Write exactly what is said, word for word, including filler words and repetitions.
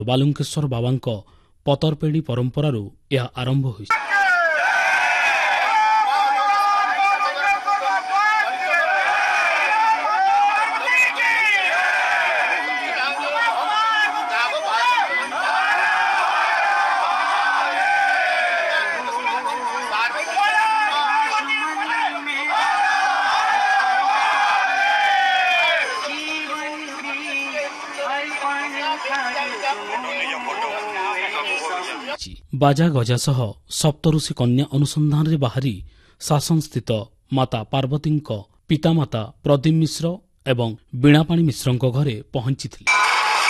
ବାଲୁଙ୍କେଶ୍ୱର ବାବାଙ୍କ ପତରପେଡ଼ି ପରମ୍ପରାରୁ ଏହା ଆରମ୍ଭ ହୋଇଛି। ବାଜା ଗଜା ସହ ସପ୍ତଋଷି କନ୍ୟା ଅନୁସନ୍ଧାନରେ ବାହାରି ଶାସନସ୍ଥିତ ମାତା ପାର୍ବତୀଙ୍କ ପିତାମାତା ପ୍ରଦୀପ ମିଶ୍ର ଏବଂ ବୀଣାପାଣି ମିଶ୍ରଙ୍କ ଘରେ ପହଞ୍ଚିଥିଲେ।